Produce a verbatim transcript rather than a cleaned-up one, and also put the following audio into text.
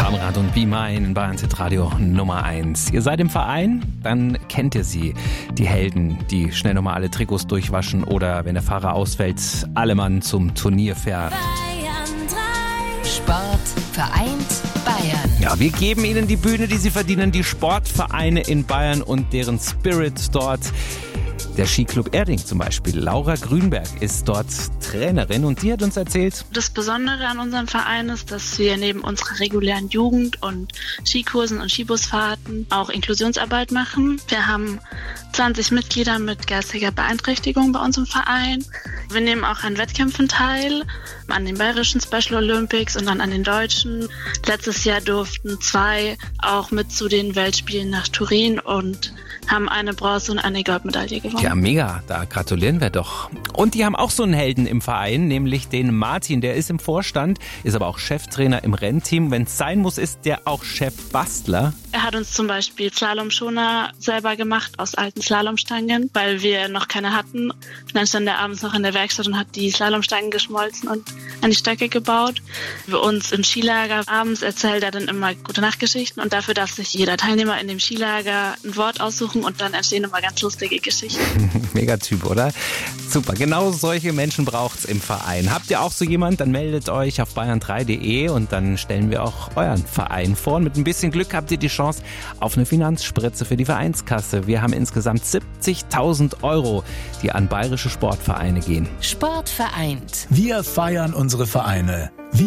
Amrad und Be Mine in Bayern Radio Nummer eins. Ihr seid im Verein, dann kennt ihr sie. Die Helden, die schnell nochmal alle Trikots durchwaschen oder, wenn der Fahrer ausfällt, alle Mann zum Turnier fährt. Bayern drei. Sport vereint Bayern. Ja, wir geben ihnen die Bühne, die sie verdienen, die Sportvereine in Bayern und deren Spirit dort. Der Skiclub Erding zum Beispiel. Laura Grünberg ist dort Trainerin und die hat uns erzählt: Das Besondere an unserem Verein ist, dass wir neben unserer regulären Jugend- und Skikursen und Skibusfahrten auch Inklusionsarbeit machen. Wir haben zwanzig Mitglieder mit geistiger Beeinträchtigung bei uns im Verein. Wir nehmen auch an Wettkämpfen teil, an den bayerischen Special Olympics und dann an den deutschen. Letztes Jahr durften zwei auch mit zu den Weltspielen nach Turin und haben eine Bronze- und eine Goldmedaille gewonnen. Ja, mega, da gratulieren wir doch. Und die haben auch so einen Helden im Verein, nämlich den Martin. Der ist im Vorstand, ist aber auch Cheftrainer im Rennteam. Wenn es sein muss, ist der auch Chefbastler. Er hat uns zum Beispiel Slalomschoner selber gemacht aus alten Slalomstangen, weil wir noch keine hatten. Und dann stand er abends noch in der Werkstatt und hat die Slalomstangen geschmolzen und an die Stöcke gebaut. Für uns im Skilager abends erzählt er dann immer gute Nachtgeschichten und dafür darf sich jeder Teilnehmer in dem Skilager ein Wort aussuchen und dann entstehen immer ganz lustige Geschichten. Mega Typ, oder? Super, genau solche Menschen braucht's im Verein. Habt ihr auch so jemand, dann meldet euch auf bayern drei punkt de und dann stellen wir auch euren Verein vor. Und mit ein bisschen Glück habt ihr die Chance auf eine Finanzspritze für die Vereinskasse. Wir haben insgesamt siebzigtausend Euro, die an bayerische Sportvereine gehen. Sport vereint. Wir feiern unsere Vereine. Wir